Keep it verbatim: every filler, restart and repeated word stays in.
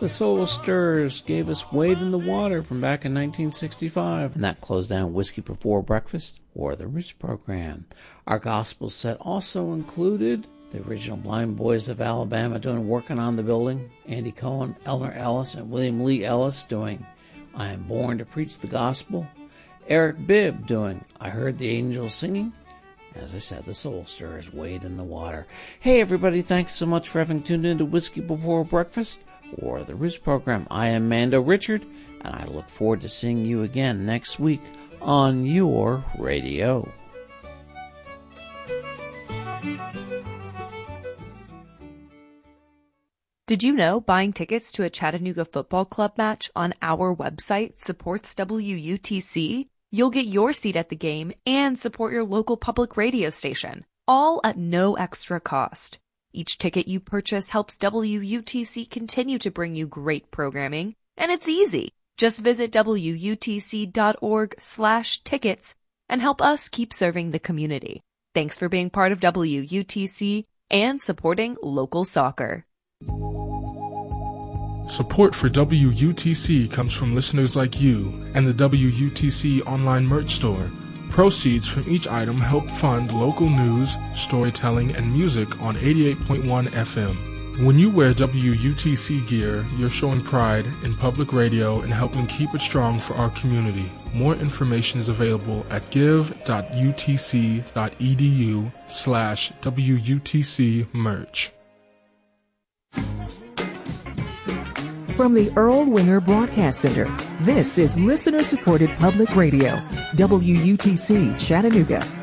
The Soul Stirrers gave us Wade in the Water from back in nineteen sixty-five. And that closed down Whiskey Before Breakfast or the Roots program. Our gospel set also included the original Blind Boys of Alabama doing Working on the Building, Andy Cohen, Elmer Ellis, and William Lee Ellis doing I Am Born to Preach the Gospel, Eric Bibb doing I Heard the Angels Singing. As I said, the Soul Stirrers, Wade in the Water. Hey everybody, thanks so much for having tuned in to Whiskey Before Breakfast or the Roots program. I am Mando Richard, and I look forward to seeing you again next week on your radio. Did you know buying tickets to a Chattanooga Football Club match on our website supports W U T C? You'll get your seat at the game and support your local public radio station, all at no extra cost. Each ticket you purchase helps W U T C continue to bring you great programming, and it's easy. Just visit W U T C dot org slash tickets and help us keep serving the community. Thanks for being part of W U T C and supporting local soccer. Support for W U T C comes from listeners like you and the W U T C online merch store. Proceeds from each item help fund local news, storytelling, and music on eighty-eight point one F M. When you wear W U T C gear, you're showing pride in public radio and helping keep it strong for our community. More information is available at give.utc.edu slash WUTC merch. From the Earl Winger Broadcast Center, this is listener-supported public radio, W U T C Chattanooga.